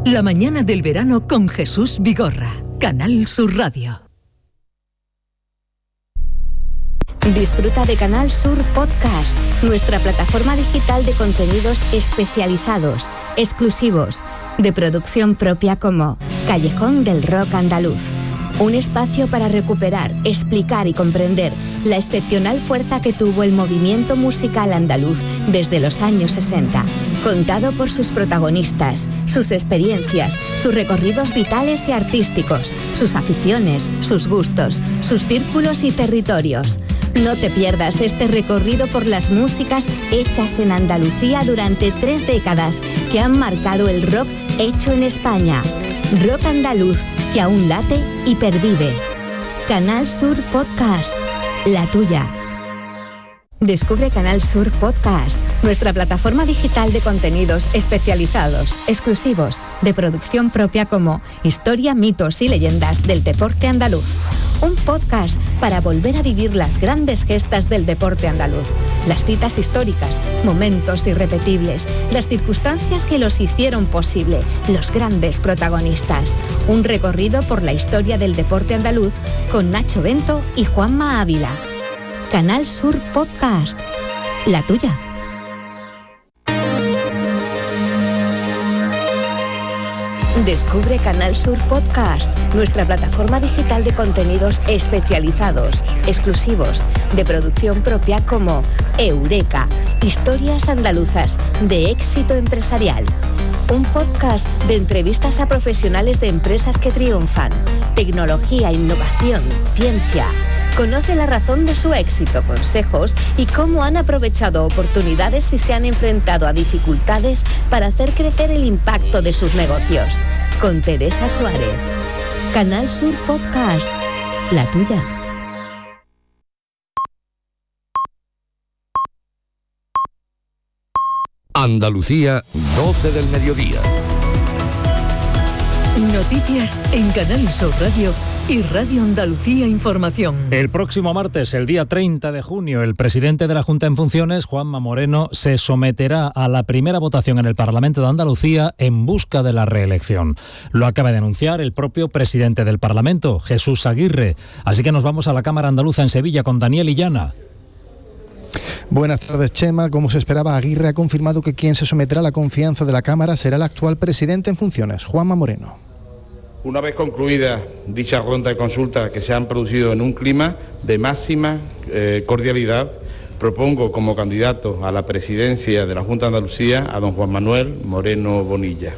La mañana del verano con Jesús Vigorra. Canal Sur Radio. Disfruta de Canal Sur Podcast, nuestra plataforma digital de contenidos especializados, exclusivos, de producción propia como Callejón del Rock Andaluz. Un espacio para recuperar, explicar y comprender la excepcional fuerza que tuvo el movimiento musical andaluz desde los años 60. Contado por sus protagonistas, sus experiencias, sus recorridos vitales y artísticos, sus aficiones, sus gustos, sus círculos y territorios. No te pierdas este recorrido por las músicas hechas en Andalucía durante 3 décadas que han marcado el rock hecho en España. Rock andaluz que aún late y pervive. Canal Sur Podcast, la tuya. Descubre Canal Sur Podcast, nuestra plataforma digital de contenidos especializados, exclusivos, de producción propia como Historia, mitos y leyendas del deporte andaluz. Un podcast para volver a vivir las grandes gestas del deporte andaluz, las citas históricas, momentos irrepetibles, las circunstancias que los hicieron posible, los grandes protagonistas. Un recorrido por la historia del deporte andaluz con Nacho Bento y Juanma Ávila. Canal Sur Podcast, la tuya. Descubre Canal Sur Podcast, nuestra plataforma digital de contenidos especializados, exclusivos, de producción propia como Eureka, historias andaluzas de éxito empresarial. Un podcast de entrevistas a profesionales de empresas que triunfan, tecnología, innovación, ciencia. Conoce la razón de su éxito, consejos y cómo han aprovechado oportunidades y se han enfrentado a dificultades para hacer crecer el impacto de sus negocios. Con Teresa Suárez. Canal Sur Podcast, la tuya. Andalucía, 12 del mediodía. Noticias en Canal Sur Radio y Radio Andalucía Información. El próximo martes, el día 30 de junio, el presidente de la Junta en funciones, Juanma Moreno, se someterá a la primera votación en el Parlamento de Andalucía en busca de la reelección. Lo acaba de anunciar el propio presidente del Parlamento, Jesús Aguirre. Así que nos vamos a la Cámara Andaluza en Sevilla con Daniel Illana. Buenas tardes, Chema. Como se esperaba, Aguirre ha confirmado que quien se someterá a la confianza de la Cámara será el actual presidente en funciones, Juanma Moreno. Una vez concluida dicha ronda de consultas que se han producido en un clima de máxima cordialidad, propongo como candidato a la presidencia de la Junta de Andalucía a don Juan Manuel Moreno Bonilla.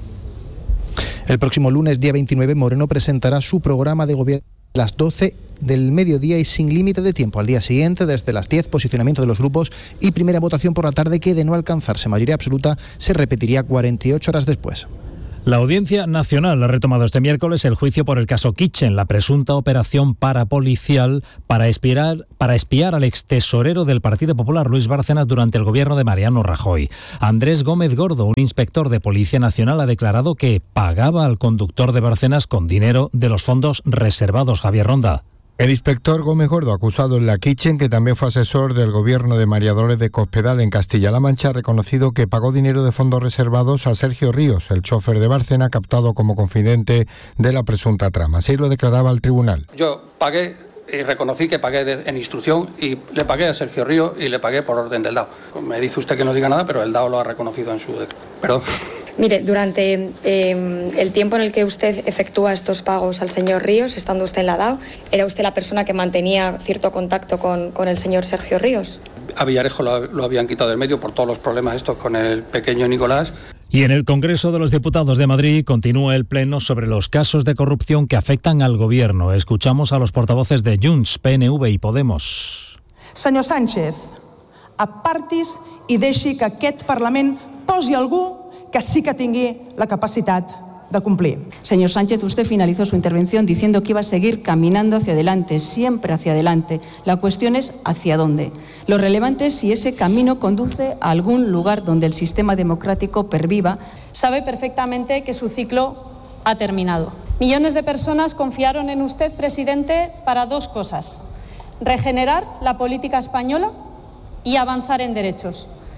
El próximo lunes, día 29, Moreno presentará su programa de gobierno a las 12 del mediodía y sin límite de tiempo. Al día siguiente, desde las 10, posicionamiento de los grupos y primera votación por la tarde que, de no alcanzarse mayoría absoluta, se repetiría 48 horas después. La Audiencia Nacional ha retomado este miércoles el juicio por el caso Kitchen, la presunta operación parapolicial para espiar al extesorero del Partido Popular, Luis Bárcenas, durante el gobierno de Mariano Rajoy. Andrés Gómez Gordo, un inspector de Policía Nacional, ha declarado que pagaba al conductor de Bárcenas con dinero de los fondos reservados. Javier Ronda. El inspector Gómez Gordo, acusado en la Kitchen, que también fue asesor del gobierno de María Dolores de Cospedal en Castilla-La Mancha, ha reconocido que pagó dinero de fondos reservados a Sergio Ríos, el chofer de Bárcena, captado como confidente de la presunta trama. Así lo declaraba al tribunal. Yo pagué y reconocí que pagué en instrucción y le pagué a Sergio Ríos y le pagué por orden del DAO. Me dice usted que no diga nada, pero el DAO lo ha reconocido en su... Perdón. Mire, durante el tiempo en el que usted efectúa estos pagos al señor Ríos, estando usted en la DAO, ¿era usted la persona que mantenía cierto contacto con el señor Sergio Ríos? A Villarejo lo habían quitado del medio por todos los problemas estos con el pequeño Nicolás. Y en el Congreso de los Diputados de Madrid continúa el pleno sobre los casos de corrupción que afectan al Gobierno. Escuchamos a los portavoces de Junts, PNV y Podemos. Senyor Sánchez, apartis i deixi que aquest Parlament posi algú que sí que tingui la capacitat de cumplir. Señor Sánchez, usted finalizó su intervención diciendo que iba a seguir caminando hacia adelante, siempre hacia adelante. La cuestión es hacia dónde. Lo relevante es si ese camino conduce a algún lugar donde el sistema democrático perviva. Sabe perfectamente que su ciclo ha terminado. Millones de personas confiaron en usted, presidente, para dos cosas: regenerar la política española y avanzar en derechos.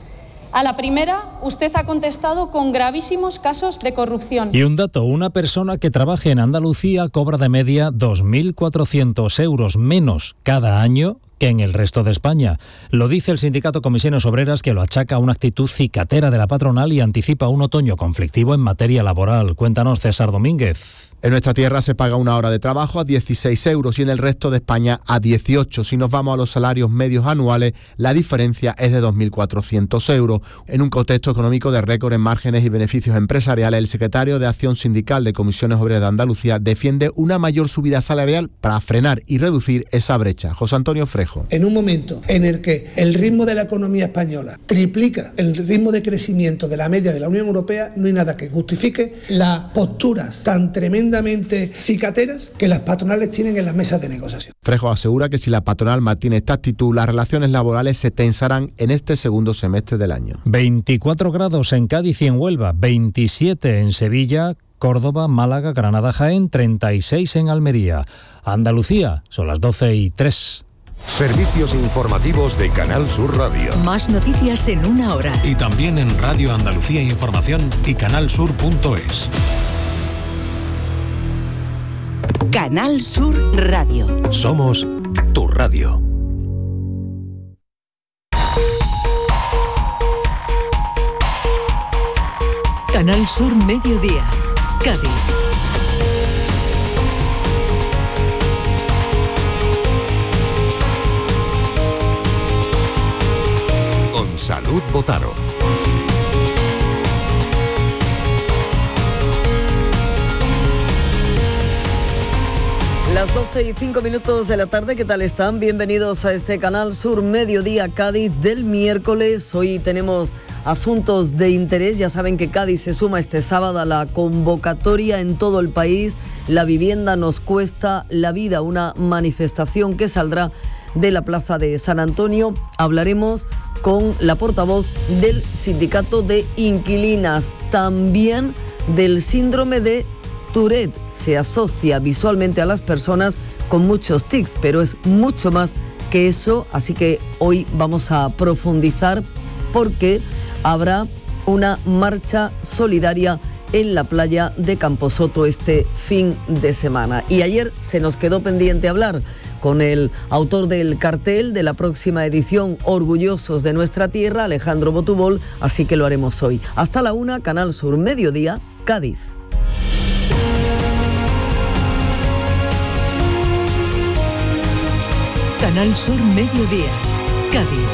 A la primera, usted ha contestado con gravísimos casos de corrupción. Y un dato, una persona que trabaje en Andalucía cobra de media 2.400 euros menos cada año que en el resto de España. Lo dice el sindicato Comisiones Obreras, que lo achaca a una actitud cicatera de la patronal y anticipa un otoño conflictivo en materia laboral. Cuéntanos, César Domínguez. En nuestra tierra se paga una hora de trabajo a 16 euros y en el resto de España a 18. Si nos vamos a los salarios medios anuales, la diferencia es de 2.400 euros. En un contexto económico de récord en márgenes y beneficios empresariales, el secretario de Acción Sindical de Comisiones Obreras de Andalucía defiende una mayor subida salarial para frenar y reducir esa brecha. José Antonio Frejo. En un momento en el que el ritmo de la economía española triplica el ritmo de crecimiento de la media de la Unión Europea, no hay nada que justifique las posturas tan tremendamente cicateras que las patronales tienen en las mesas de negociación. Frejo asegura que si la patronal mantiene esta actitud, las relaciones laborales se tensarán en este segundo semestre del año. 24 grados en Cádiz y en Huelva, 27 en Sevilla, Córdoba, Málaga, Granada, Jaén, 36 en Almería. Andalucía, son las 12:03. Servicios informativos de Canal Sur Radio. Más noticias en una hora. Y también en Radio Andalucía Información y canalsur.es. Canal Sur Radio. Somos tu radio. Canal Sur Mediodía, Cádiz. Salud Botaro. Las 12:05 de la tarde, ¿qué tal están? Bienvenidos a este Canal Sur Mediodía Cádiz del miércoles. Hoy tenemos asuntos de interés. Ya saben que Cádiz se suma este sábado a la convocatoria en todo el país. La vivienda nos cuesta la vida, una manifestación que saldrá de la Plaza de San Antonio. Hablaremos con la portavoz del Sindicato de Inquilinas, también del síndrome de Tourette. Se asocia visualmente a las personas con muchos tics, pero es mucho más que eso, así que hoy vamos a profundizar porque habrá una marcha solidaria en la playa de Camposoto este fin de semana. Y ayer se nos quedó pendiente hablar con el autor del cartel de la próxima edición Orgullosos de Nuestra Tierra, Alejandro Botubol, así que lo haremos hoy. Hasta la 1, Canal Sur Mediodía, Cádiz. Canal Sur Mediodía, Cádiz.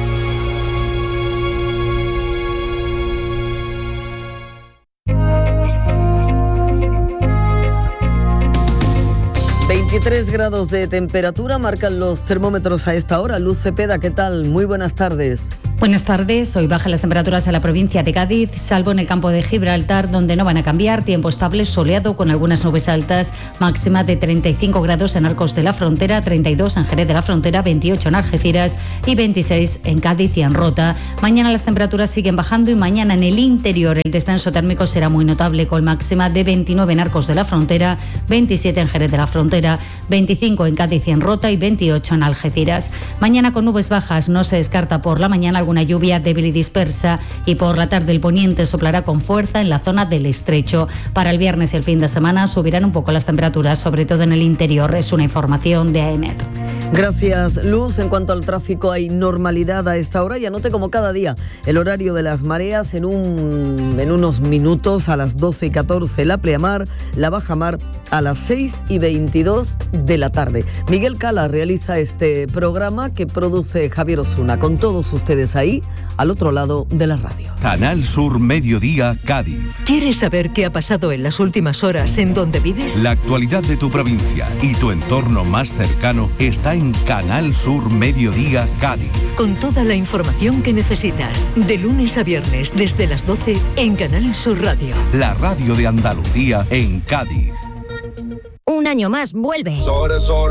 ...23 grados de temperatura marcan los termómetros a esta hora. Luz Cepeda, ¿qué tal? Muy buenas tardes. Buenas tardes. Hoy bajan las temperaturas en la provincia de Cádiz, salvo en el campo de Gibraltar, donde no van a cambiar. Tiempo estable, soleado, con algunas nubes altas, máxima de 35 grados en Arcos de la Frontera, 32 en Jerez de la Frontera, 28 en Algeciras y 26 en Cádiz y en Rota. Mañana las temperaturas siguen bajando y mañana en el interior el descenso térmico será muy notable, con máxima de 29 en Arcos de la Frontera, 27 en Jerez de la Frontera, 25 en Cádiz y en Rota y 28 en Algeciras. Mañana con nubes bajas, no se descarta por la mañana alguna lluvia débil y dispersa, y por la tarde el poniente soplará con fuerza en la zona del Estrecho. Para el viernes y el fin de semana subirán un poco las temperaturas, sobre todo en el interior. Es una información de AEMET. Gracias, Luz. En cuanto al tráfico, hay normalidad a esta hora. Y anote, como cada día, el horario de las mareas en unos minutos. A las 12:14 la pleamar, la bajamar a las 6:22 de la tarde. Miguel Cala realiza este programa que produce Javier Osuna, con todos ustedes ahí, al otro lado de la radio. Canal Sur Mediodía Cádiz. ¿Quieres saber qué ha pasado en las últimas horas en donde vives? La actualidad de tu provincia y tu entorno más cercano está en Canal Sur Mediodía Cádiz. Con toda la información que necesitas, de lunes a viernes desde las 12 en Canal Sur Radio. La radio de Andalucía en Cádiz. Un año más vuelve.